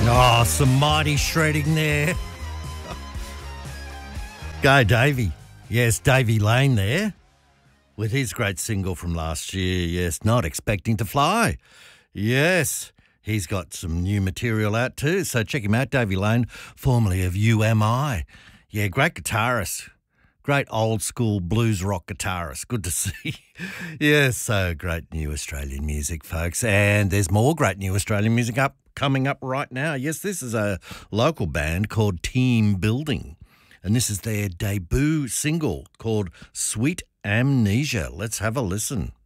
Oh, some mighty shredding there. Go, Davey. Yes, Davey Lane there with his great single from last year. Yes, Not Expecting to Fly. Yes, he's got some new material out too, so check him out, Davey Lane, formerly of UMI. Yeah, great guitarist. Great old school blues rock guitarist. Good to see. Yes, so great new Australian music, folks. And there's more great new Australian music coming up right now. Yes, this is a local band called Team Building. And this is their debut single called Sweet Amnesia. Let's have a listen.